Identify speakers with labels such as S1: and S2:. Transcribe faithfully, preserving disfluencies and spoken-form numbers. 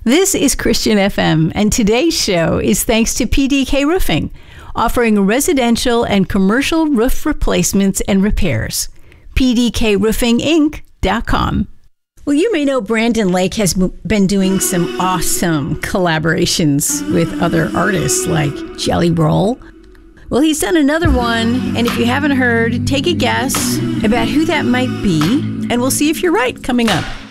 S1: This is Christian F M, and today's show is thanks to P D K Roofing, offering residential and commercial roof replacements and repairs. P D K roofing inc dot com. Well, you may know Brandon Lake has been doing some awesome collaborations with other artists like Jelly Roll. Well, he's done another one, and if you haven't heard, take a guess about who that might be, and we'll see if you're right coming up.